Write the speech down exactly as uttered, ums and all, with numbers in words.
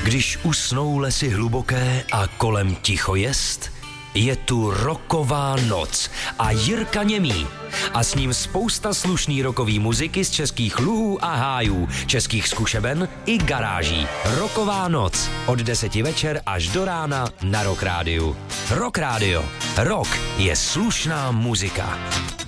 Když usnou lesy hluboké a kolem ticho jest, je tu rocková noc a Jirka Němý. A s ním spousta slušný rockový muziky z českých luhů a hájů, českých zkušeben i garáží. Rocková noc od deseti večer až do rána na Rock Rádiu. Rock Rádio. Rock je slušná muzika.